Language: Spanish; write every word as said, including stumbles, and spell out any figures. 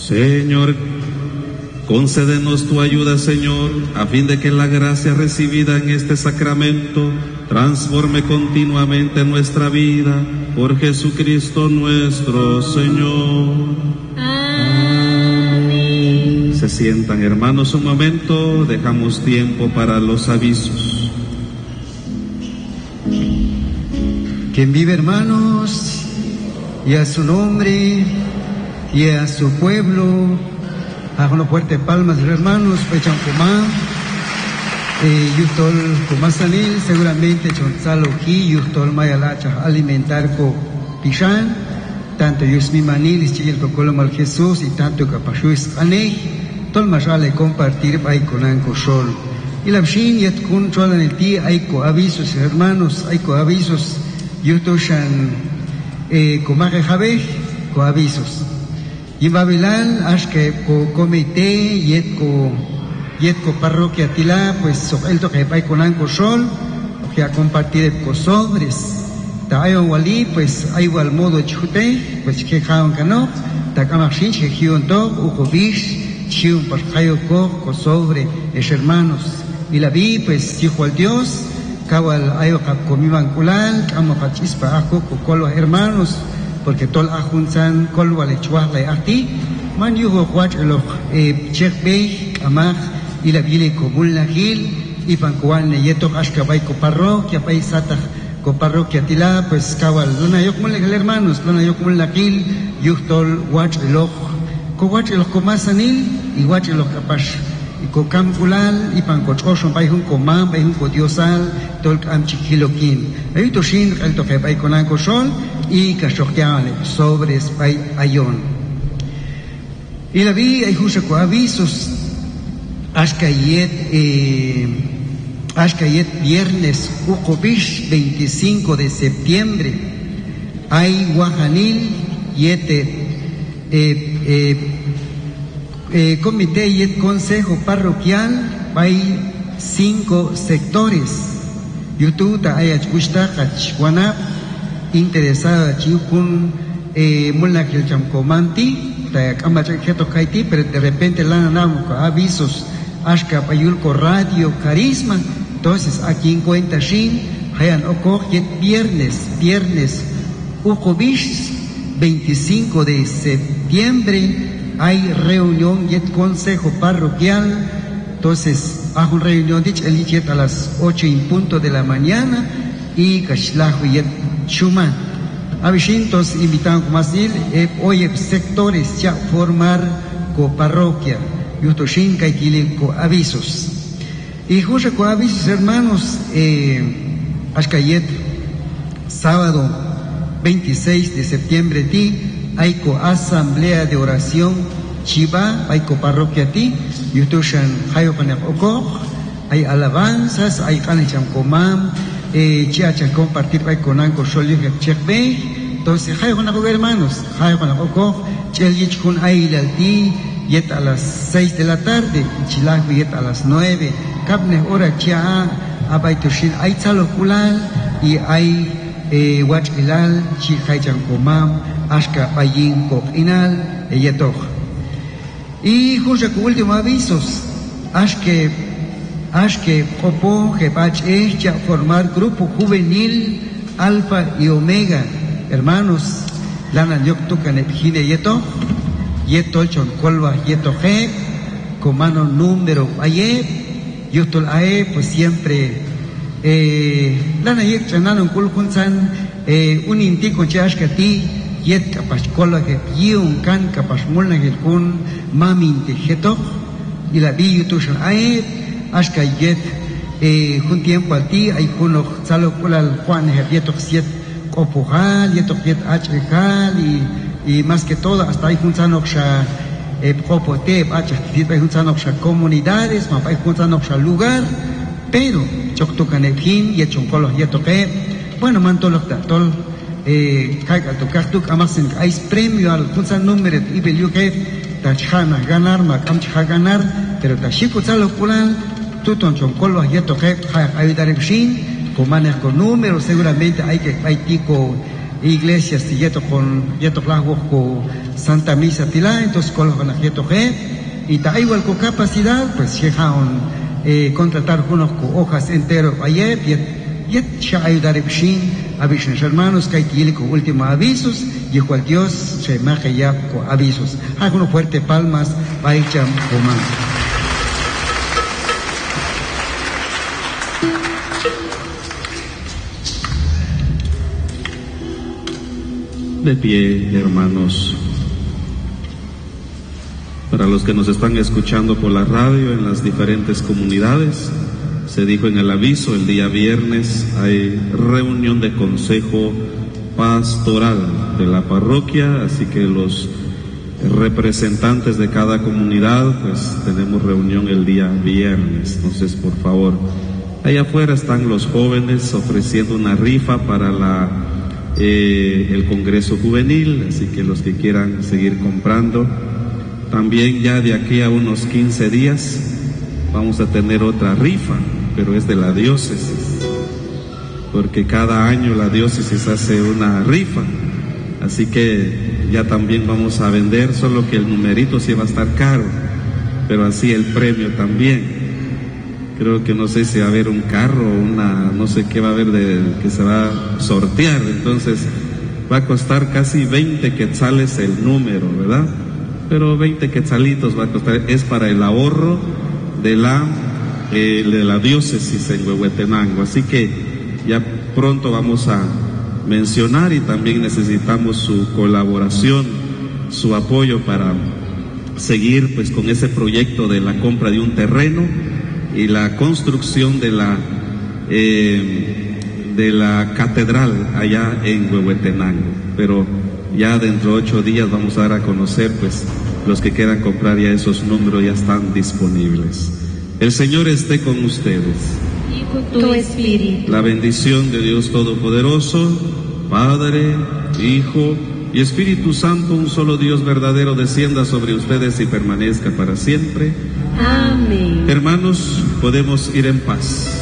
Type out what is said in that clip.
Señor, concédenos tu ayuda, Señor, a fin de que la gracia recibida en este sacramento transforme continuamente nuestra vida, por Jesucristo nuestro Señor. Amén. Se sientan, hermanos, un momento, dejamos tiempo para los avisos. Quien vive, hermanos, y a su nombre y a su pueblo, hagan una fuerte palmas, hermanos, pechan comá, yustol comasanil, seguramente chonzalo aquí, yustol mayalacha alimentar co pishan, tanto yusmi manil, ischil cocolo mal Jesús, y tanto capashuis anei, tol mashale compartir bai conan coshol. Y la bshin yet kun cholan el ti, hay co avisos, hermanos, hay co avisos, yustoshan comaje jabe, co avisos. Y en Babilán, ashke ko comité, yet ko yet ko parroquia tila, pues el toque pay conan coshol, que a compartir con sobres. Ta ayo wali, pues hay al modo chute, pues que jaon cano, ta kamashin que gion dog, uko bish, chiun par jayo ko ko sobre es hermanos. Y la vi, pues dijo al Dios, cabal ayo kap comiban kulal, kamo kachispa ako ko con los hermanos. Porque tol ajunsan kol wale chuahle ati man yugo kwach lo chekbei amag y la vile común la gil y pancuan ne yeto ashkabay ko parroquia pay sata ko parroquia tila pues cabal luna yo como le hermanos luna yo como la gil yuhtol wach lo ko wach lo comasanil y wach lo kapash y ko kamkulal y pancochoshon pay hun comam pay hun ko diosal tol am chiquiloquin ahí to shin el toque pay conan ko sol y cachoqueale sobre spay ayón. Y la vi hay justo avisos ashkayet eh, ashkayet viernes ukobish veinticinco de septiembre hay guajanil yete eh, eh, eh, comité yet consejo parroquial hay cinco sectores YouTube ta ayach gusta kachwanap interesada chiukun eh mulla que el chamcomanti ta kamacha keto kaiti pero de repente la namo avisos ashka payulco radio carisma entonces aquí en cuenta shin hayan okojet viernes viernes ukobish veinticinco de septiembre hay reunión yet consejo parroquial entonces hago reunión dich el yet a las ocho en punto de la mañana y kashlahu yet Shuman. Avishintos invitamos más ir hoy sectores ya formar co parroquia. Yutoshin kaikili co avisos. Y justo co avisos hermanos eh, ashkayet sábado veintiséis de septiembre ti hay co asamblea de oración chiva hay co parroquia ti yutoshan hayo panek oko hay alabanzas hay kanecham comam eh chiacha compartir con anco sholio chekbe entonces hay con hermanos hay con poco chelich con ahí al ti yet a las seis de la tarde chilag yet a las nueve capne hora chia abaitoshin hay chalo kulal y hay eh wach ilal chi haijan komam ashka payin ko inal yeto y justo último avisos ashke Ashke Popo Jepach ya formar grupo juvenil Alfa y Omega, hermanos, lana yoktu canepjine yeto, yeto chon colva yeto je, comano número aye, yotol ae, pues siempre, eh, lana yek chanano kulkunsan, eh, un inti con chashkati, yet kapach colva que yiun kan kapach mulna kun mamin tejeto, y la vi yutushon ae, ashka yet eh un tiempo a ti hay uno salo kulal Juan yetok siet kopujal yetok yet achekal y y más que todo hasta hay un sanoksha eh kopote achekit hay un sanoksha comunidades más hay un sanoksha lugar pero choktokanephin yechonkolos yetoke bueno mantolok tol eh kaiga to kartuk amasen hay premio al punsan número y beliuke tachana ganar ma kamcha ganar pero tashiko salo kulal tuton choncolva yeto que ayudar en shin con manes con números seguramente hay que hay tico iglesias yeto con yeto lago con Santa Misa tila, entonces con los yeto que y ta igual con capacidad pues llegaron eh, contratar unos con hojas enteros ayer y y ya ayudar a mis hermanos que hay que con últimos avisos y cual Dios se maje ya con avisos. Hagan fuerte palmas para echar comando. De pie, hermanos. Para los que nos están escuchando por la radio en las diferentes comunidades, se dijo en el aviso, el día viernes hay reunión de consejo pastoral de la parroquia, así que los representantes de cada comunidad, pues tenemos reunión el día viernes. Entonces, por favor, allá afuera están los jóvenes ofreciendo una rifa para la Eh, el Congreso Juvenil, así que los que quieran seguir comprando. También ya de aquí a unos quince días vamos a tener otra rifa, pero es de la diócesis, porque cada año la diócesis hace una rifa, así que ya también vamos a vender, solo que el numerito sí va a estar caro, pero así el premio también. Creo que no sé si va a haber un carro o una, no sé qué va a haber de, que se va a sortear, entonces va a costar casi veinte quetzales el número, ¿verdad? Pero veinte quetzalitos va a costar, es para el ahorro de la, eh, de la diócesis en Huehuetenango, así que ya pronto vamos a mencionar y también necesitamos su colaboración, su apoyo para seguir pues con ese proyecto de la compra de un terreno y la construcción de la eh, de la catedral allá en Huehuetenango. Pero ya dentro de ocho días vamos a dar a conocer, pues los que quieran comprar ya esos números ya están disponibles. El Señor esté con ustedes. Y con tu espíritu. La bendición de Dios Todopoderoso, Padre, Hijo y Espíritu Santo, un solo Dios verdadero, descienda sobre ustedes y permanezca para siempre. Amén. Hermanos, podemos ir en paz.